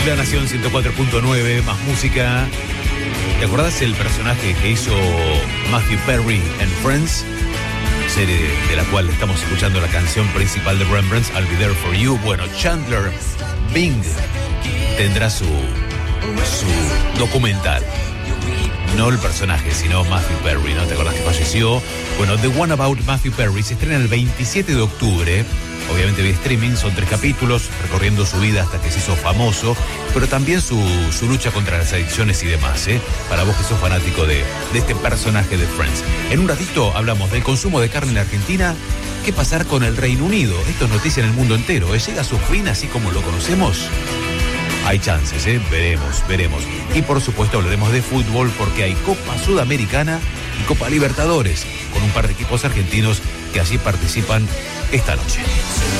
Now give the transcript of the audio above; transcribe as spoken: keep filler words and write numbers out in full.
La Nación ciento cuatro punto nueve, más música. ¿Te acordás el personaje que hizo Matthew Perry en Friends? Serie de, de la cual estamos escuchando la canción principal de Rembrandts, I'll Be There For You. Bueno, Chandler Bing tendrá su, su documental. No el personaje, sino Matthew Perry, ¿no? ¿Te acordás que falleció? Bueno, The One About Matthew Perry se estrena el veintisiete de octubre. Obviamente vía streaming, son tres capítulos, recorriendo su vida hasta que se hizo famoso, pero también su, su lucha contra las adicciones y demás, ¿eh? Para vos que sos fanático de, de este personaje de Friends. En un ratito hablamos del consumo de carne en la Argentina. ¿Qué pasar con el Reino Unido? Esto es noticia en el mundo entero, ¿eh? ¿Llega a su fin así como lo conocemos? Hay chances, ¿eh? Veremos, veremos. Y por supuesto hablaremos de fútbol porque hay Copa Sudamericana y Copa Libertadores, con un par de equipos argentinos que allí participan esta noche.